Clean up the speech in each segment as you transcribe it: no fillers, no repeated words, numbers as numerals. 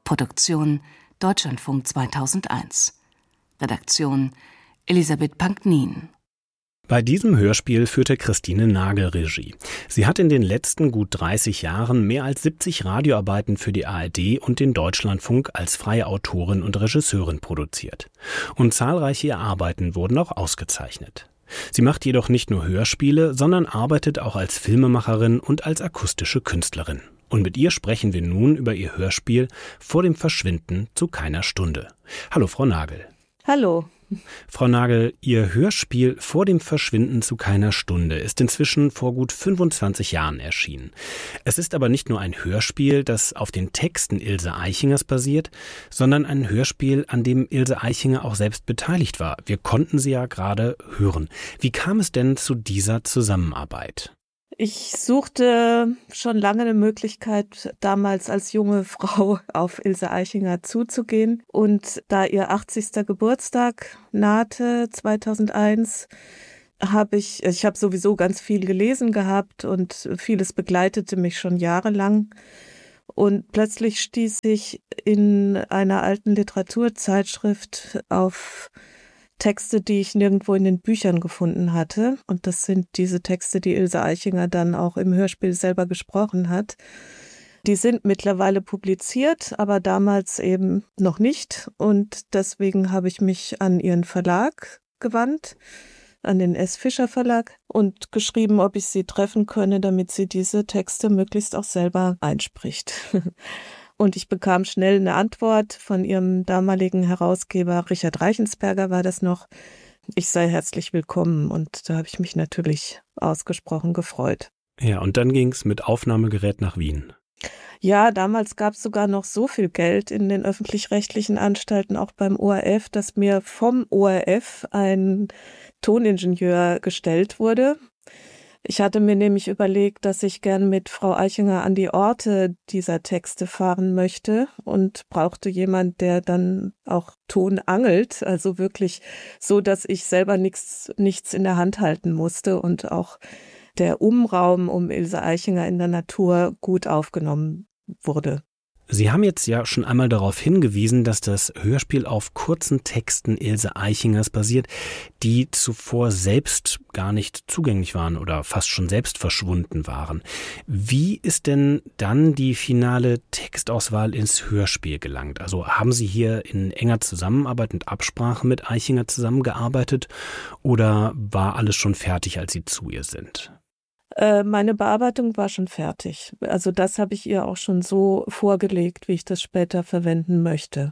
Produktion Deutschlandfunk 2001. Redaktion Elisabeth Panknin. Bei diesem Hörspiel führte Christine Nagel Regie. Sie hat in den letzten gut 30 Jahren mehr als 70 Radioarbeiten für die ARD und den Deutschlandfunk als freie Autorin und Regisseurin produziert. Und zahlreiche ihrer Arbeiten wurden auch ausgezeichnet. Sie macht jedoch nicht nur Hörspiele, sondern arbeitet auch als Filmemacherin und als akustische Künstlerin. Und mit ihr sprechen wir nun über ihr Hörspiel Vor dem Verschwinden zu keiner Stunde. Hallo, Frau Nagel. Hallo. Frau Nagel, Ihr Hörspiel Vor dem Verschwinden zu keiner Stunde ist inzwischen vor gut 25 Jahren erschienen. Es ist aber nicht nur ein Hörspiel, das auf den Texten Ilse Eichingers basiert, sondern ein Hörspiel, an dem Ilse Eichinger auch selbst beteiligt war. Wir konnten sie ja gerade hören. Wie kam es denn zu dieser Zusammenarbeit? Ich suchte schon lange eine Möglichkeit, damals als junge Frau auf Ilse Eichinger zuzugehen. Und da ihr 80. Geburtstag nahte, 2001, habe ich habe sowieso ganz viel gelesen gehabt und vieles begleitete mich schon jahrelang. Und plötzlich stieß ich in einer alten Literaturzeitschrift auf Texte, die ich nirgendwo in den Büchern gefunden hatte. Und das sind diese Texte, die Ilse Eichinger dann auch im Hörspiel selber gesprochen hat. Die sind mittlerweile publiziert, aber damals eben noch nicht. Und deswegen habe ich mich an ihren Verlag gewandt, an den S. Fischer Verlag, und geschrieben, ob ich sie treffen könne, damit sie diese Texte möglichst auch selber einspricht. Und ich bekam schnell eine Antwort von ihrem damaligen Herausgeber, Richard Reichensperger war das noch, ich sei herzlich willkommen. Und da habe ich mich natürlich ausgesprochen gefreut. Ja, und dann ging es mit Aufnahmegerät nach Wien. Ja, damals gab es sogar noch so viel Geld in den öffentlich-rechtlichen Anstalten, auch beim ORF, dass mir vom ORF ein Toningenieur gestellt wurde. Ich hatte mir nämlich überlegt, dass ich gern mit Frau Eichinger an die Orte dieser Texte fahren möchte und brauchte jemand, der dann auch Ton angelt, also wirklich so, dass ich selber nichts in der Hand halten musste und auch der Umraum um Ilse Eichinger in der Natur gut aufgenommen wurde. Sie haben jetzt ja schon einmal darauf hingewiesen, dass das Hörspiel auf kurzen Texten Ilse Eichingers basiert, die zuvor selbst gar nicht zugänglich waren oder fast schon selbst verschwunden waren. Wie ist denn dann die finale Textauswahl ins Hörspiel gelangt? Also haben Sie hier in enger Zusammenarbeit und Absprache mit Eichinger zusammengearbeitet oder war alles schon fertig, als Sie zu ihr sind? Meine Bearbeitung war schon fertig. Also das habe ich ihr auch schon so vorgelegt, wie ich das später verwenden möchte.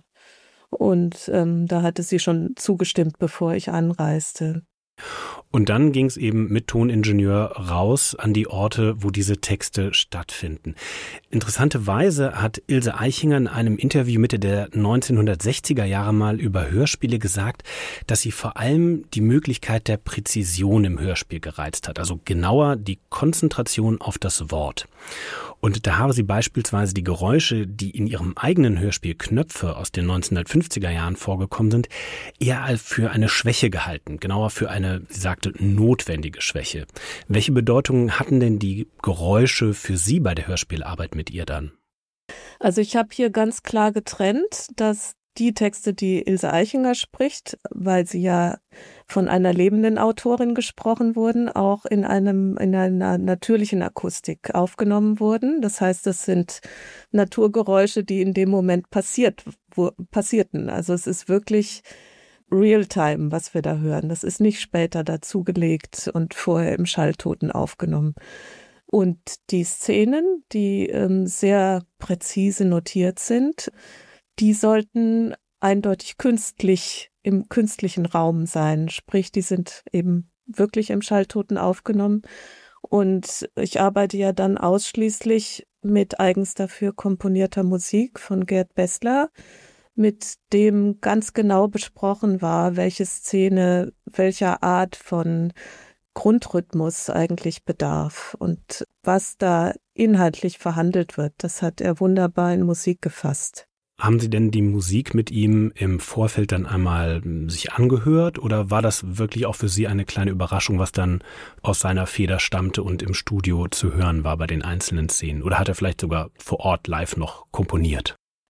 Und da hatte sie schon zugestimmt, bevor ich anreiste. Und dann ging es eben mit Toningenieur raus an die Orte, wo diese Texte stattfinden. Interessanterweise hat Ilse Eichinger in einem Interview Mitte der 1960er Jahre mal über Hörspiele gesagt, dass sie vor allem die Möglichkeit der Präzision im Hörspiel gereizt hat, also genauer die Konzentration auf das Wort. Und da habe sie beispielsweise die Geräusche, die in ihrem eigenen Hörspiel Knöpfe aus den 1950er Jahren vorgekommen sind, eher für eine Schwäche gehalten, genauer für eine, sie sagte, notwendige Schwäche. Welche Bedeutung hatten denn die Geräusche für Sie bei der Hörspielarbeit mit ihr dann? Also ich habe hier ganz klar getrennt, dass die Texte, die Ilse Eichinger spricht, weil sie ja von einer lebenden Autorin gesprochen wurden, auch in einer natürlichen Akustik aufgenommen wurden. Das heißt, das sind Naturgeräusche, die in dem Moment passierten. Also es ist wirklich Realtime, was wir da hören. Das ist nicht später dazugelegt und vorher im Schalltoten aufgenommen. Und die Szenen, die sehr präzise notiert sind, die sollten eindeutig künstlich im künstlichen Raum sein. Sprich, die sind eben wirklich im Schalltoten aufgenommen. Und ich arbeite ja dann ausschließlich mit eigens dafür komponierter Musik von Gerd Bessler, mit dem ganz genau besprochen war, welche Szene welcher Art von Grundrhythmus eigentlich bedarf und was da inhaltlich verhandelt wird. Das hat er wunderbar in Musik gefasst. Haben Sie denn die Musik mit ihm im Vorfeld dann einmal sich angehört oder war das wirklich auch für Sie eine kleine Überraschung, was dann aus seiner Feder stammte und im Studio zu hören war bei den einzelnen Szenen? Oder hat er vielleicht sogar vor Ort live noch komponiert?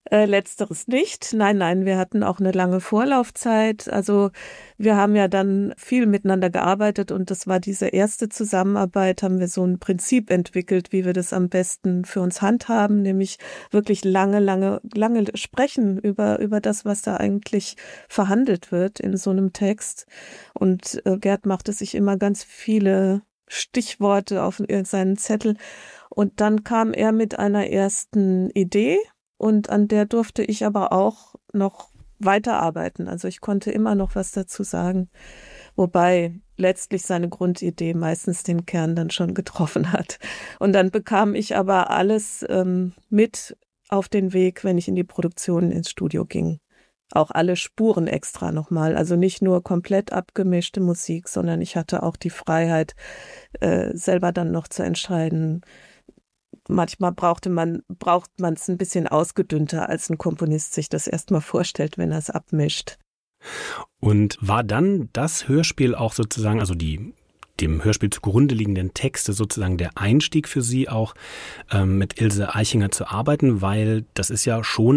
Letzteres nicht. Nein, wir hatten auch eine lange Vorlaufzeit. Also wir haben ja dann viel miteinander gearbeitet und das war diese erste Zusammenarbeit, haben wir so ein Prinzip entwickelt, wie wir das am besten für uns handhaben, nämlich wirklich lange sprechen über das, was da eigentlich verhandelt wird in so einem Text. Und Gerd machte sich immer ganz viele Stichworte auf seinen Zettel und dann kam er mit einer ersten Idee. Und an der durfte ich aber auch noch weiterarbeiten. Also ich konnte immer noch was dazu sagen. Wobei letztlich seine Grundidee meistens den Kern dann schon getroffen hat. Und dann bekam ich aber alles mit auf den Weg, wenn ich in die Produktion ins Studio ging. Auch alle Spuren extra nochmal. Also nicht nur komplett abgemischte Musik, sondern ich hatte auch die Freiheit, selber dann noch zu entscheiden. Manchmal braucht man es ein bisschen ausgedünnter, als ein Komponist sich das erstmal vorstellt, wenn er es abmischt. Und war dann das Hörspiel auch sozusagen, also dem Hörspiel zugrunde liegenden Texte sozusagen der Einstieg für Sie auch mit Ilse Aichinger zu arbeiten, weil das ist ja schon